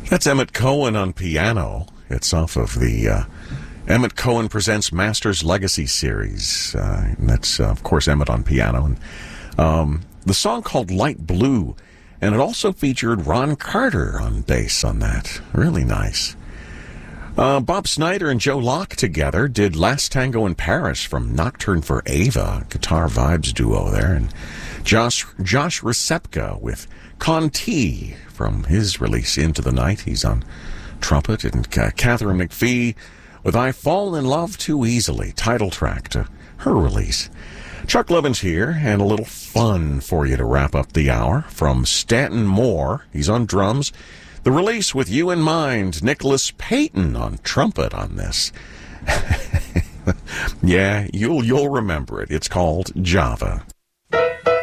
That's Emmett Cohen on piano. It's off of the Emmett Cohen Presents Masters Legacy series. And that's, of course, Emmett on piano. And the song called Light Blue. And it also featured Ron Carter on bass on that. Really nice. Bob Snyder and Joe Locke together did Last Tango in Paris from Nocturne for Ava, guitar vibes duo there. And Josh Recepka with Conti from his release Into the Night. He's on trumpet. And Catherine McPhee with I Fall in Love Too Easily, title track to her release. Chuck Levins here, and a little fun for you to wrap up the hour from Stanton Moore. He's on drums. The release With You in Mind, Nicholas Payton on trumpet on this. Yeah, you'll remember it. It's called Java.